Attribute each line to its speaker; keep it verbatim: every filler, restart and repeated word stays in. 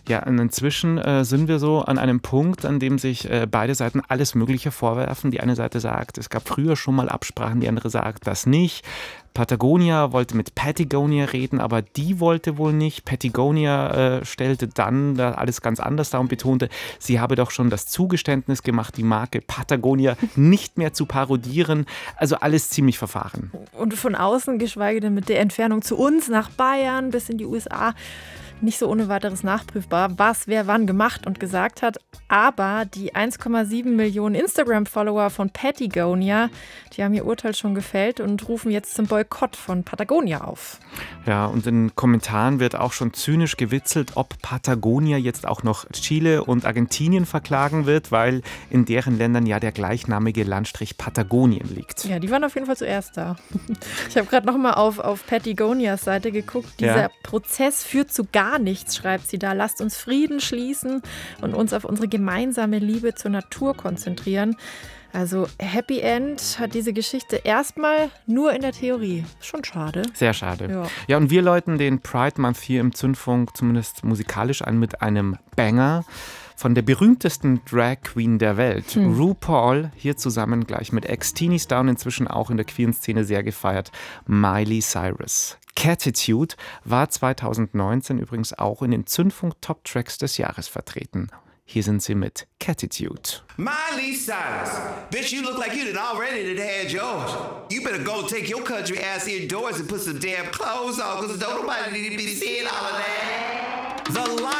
Speaker 1: Ja, und inzwischen äh, sind wir so an einem Punkt, an dem sich äh, beide Seiten alles Mögliche vorwerfen. Die eine Seite sagt, es gab früher schon mal Absprachen, die andere sagt, das nicht. Patagonia wollte mit Patagonia reden, aber die wollte wohl nicht. Patagonia äh, stellte dann da alles ganz anders dar und betonte, sie habe doch schon das Zugeständnis gemacht, die Marke Patagonia nicht mehr zu parodieren. Also alles ziemlich verfahren.
Speaker 2: Und von außen, geschweige denn mit der Entfernung zu uns, nach Bayern bis in die U S A, nicht so ohne weiteres nachprüfbar, was wer wann gemacht und gesagt hat. Aber die eins Komma sieben Millionen Instagram-Follower von Patagonia, die haben ihr Urteil schon gefällt und rufen jetzt zum Boykott von Patagonia auf.
Speaker 1: Ja, und in Kommentaren wird auch schon zynisch gewitzelt, ob Patagonia jetzt auch noch Chile und Argentinien verklagen wird, weil in deren Ländern ja der gleichnamige Landstrich Patagonien liegt.
Speaker 2: Ja, die waren auf jeden Fall zuerst da. Ich habe gerade noch mal auf, auf Patagonias Seite geguckt. Dieser
Speaker 1: Ja.
Speaker 2: Prozess führt zu gar nichts, schreibt sie da. Lasst uns Frieden schließen und uns auf unsere gemeinsame Liebe zur Natur konzentrieren. Also Happy End hat diese Geschichte erstmal nur in der Theorie. Schon schade.
Speaker 1: Sehr schade.
Speaker 2: Ja.
Speaker 1: Ja, und wir läuten den Pride Month hier im Zündfunk zumindest musikalisch an mit einem Banger von der berühmtesten Drag Queen der Welt,
Speaker 2: Hm.
Speaker 1: RuPaul, hier zusammen gleich mit Ex-Teenies Down, inzwischen auch in der queeren Szene sehr gefeiert, Miley Cyrus. Catitude war zweitausendneunzehn übrigens auch in den Zündfunk Top Tracks des Jahres vertreten. Hier sind sie mit Catitude.
Speaker 3: Miley Cyrus, bitch, you look like you done already done had yours. You better go take your country ass indoors and put some damn clothes on, cause don't nobody need to be seeing all of that. The